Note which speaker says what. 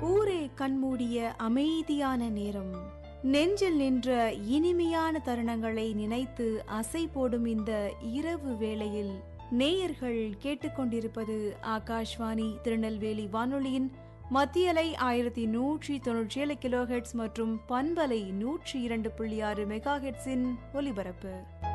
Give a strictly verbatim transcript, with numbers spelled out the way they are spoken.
Speaker 1: ஊரே கண்மூடிய அமைதியான நேரம், நெஞ்சில் நின்ற இனிமையான தருணங்களை நினைத்து அசை போடும் இந்த இரவு வேளையில் நேயர்கள் கேட்டுக்கொண்டிருப்பது ஆகாஷ்வாணி திருநெல்வேலி வானொலியின் மத்தியலை ஆயிரத்தி நூற்றி தொன்னூற்றி ஏழு கிலோ ஹெர்ட்ஸ் மற்றும் பண்பலை நூற்றி இரண்டு புள்ளி ஆறு மெகா ஹெர்ட்ஸின் ஒலிபரப்பு.